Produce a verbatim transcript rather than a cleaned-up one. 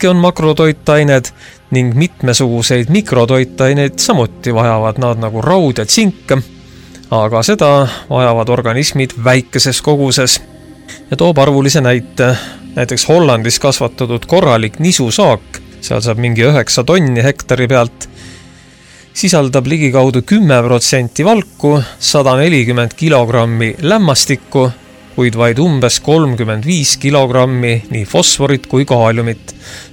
samuti on makrotoitained ning mitmesuguseid mikrotoitaineid samuti vajavad nad nagu raud ja tsink, aga seda vajavad organismid väikeses koguses. Ja toob arvulise näite. Näiteks Hollandis kasvatatud korralik nisusaak, seal saab mingi üheksa tonni hektari pealt, sisaldab ligikaudu kümme protsenti valku, sada nelikümmend kilogrammi lämmastikku, kuid vaid umbes kolmkümmend viis kilogrammi nii fosforit kui kaaliumit.